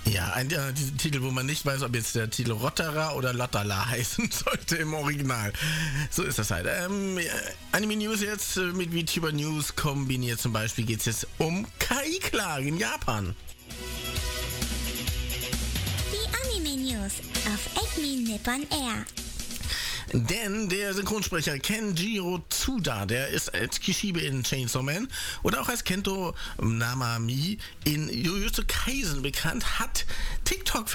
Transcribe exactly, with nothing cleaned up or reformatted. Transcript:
Ja, ein ja, diese Titel, wo man nicht weiß, ob jetzt der Titel Rotterer oder Lottala heißen sollte im Original. So ist das halt. Ähm, Anime News jetzt mit VTuber News kombiniert zum Beispiel geht es jetzt um K I-Klagen in Japan. Die Anime News auf Acme Nippon Air. Denn der Synchronsprecher Kenjiro Tsuda, der ist als Kishibe in Chainsaw Man oder auch als Kento Namami in Jujutsu Kaisen bekannt, hat TikTok